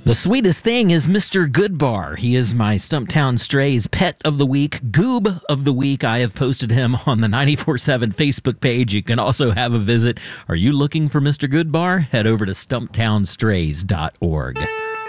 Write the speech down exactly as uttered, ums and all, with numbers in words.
The sweetest thing is Mister Goodbar. He is my Stumptown Strays Pet of the Week, Goob of the Week. I have posted him on the ninety-four seven Facebook page. You can also have a visit. Are you looking for Mister Goodbar? Head over to stumptown strays dot org.